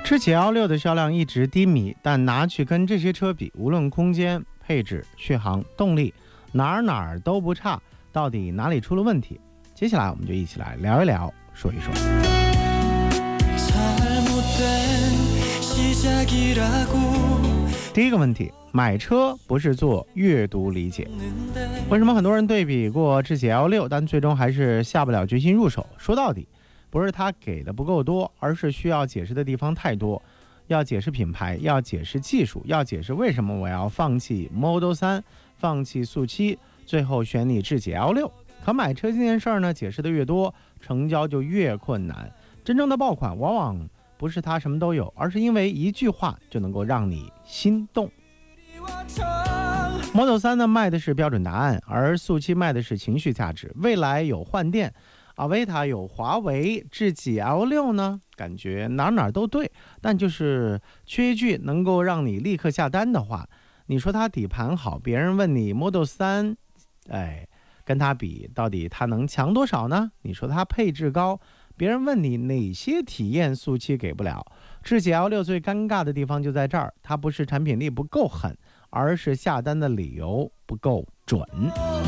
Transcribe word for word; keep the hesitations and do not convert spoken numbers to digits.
智己 L 六的销量一直低迷，但拿去跟这些车比，无论空间、配置、续航、动力，哪儿哪儿都不差。到底哪里出了问题？接下来我们就一起来聊一聊，说一说。第一个问题，买车不是做阅读理解。为什么很多人对比过智己 L 六，但最终还是下不了决心入手？说到底，不是他给的不够多，而是需要解释的地方太多。要解释品牌，要解释技术，要解释为什么我要放弃 Model 三，放弃速七，最后选你智己 L 六。可买车这件事儿呢，解释的越多，成交就越困难。真正的爆款往往不是它什么都有，而是因为一句话就能够让你心动。Model 三呢卖的是标准答案，而速七卖的是情绪价值。未来有换电，阿维塔有华为，智己 L 六呢感觉哪哪都对，但就是缺一句能够让你立刻下单的话。你说它底盘好，别人问你 Model 三，哎，跟它比到底它能强多少呢？你说它配置高，别人问你哪些体验速七给不了。智己 L 六最尴尬的地方就在这儿，它不是产品力不够狠，而是下单的理由不够准。